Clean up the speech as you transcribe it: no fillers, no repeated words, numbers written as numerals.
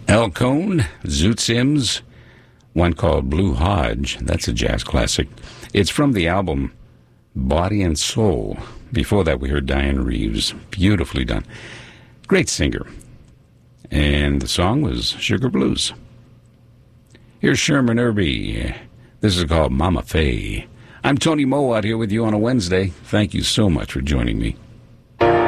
Al Cohn, Zoot Sims, one called Blue Hodge. That's a jazz classic. It's from the album Body and Soul. Before that, we heard Diane Reeves. Beautifully done. Great singer. And the song was Sugar Blues. Here's Sherman Irby. This is called Mama Faye. I'm Tony Mowat here with you on a Wednesday. Thank you so much for joining me.